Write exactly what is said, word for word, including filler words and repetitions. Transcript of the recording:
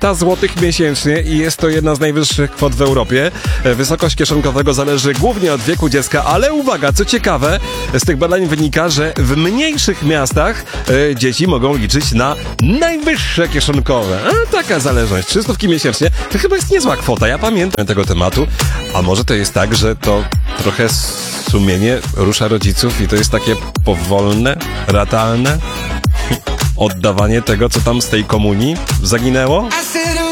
trzysta złotych miesięcznie i jest to jedna z najwyższych kwot w Europie. Wysokość kieszonkowego zależy głównie od wieku dziecka, ale uwaga, co ciekawe, z tych badań wynika, że w mniejszych miastach e, dzieci mogą liczyć na najwyższe kieszonkowe. A taka zależność, trzysta miesięcznie, to chyba jest niezła kwota, ja pamiętam tego tematu. A może to jest tak, że to trochę sumienie rusza rodziców i to jest takie powolne, ratalne oddawanie tego, co tam z tej komunii zaginęło?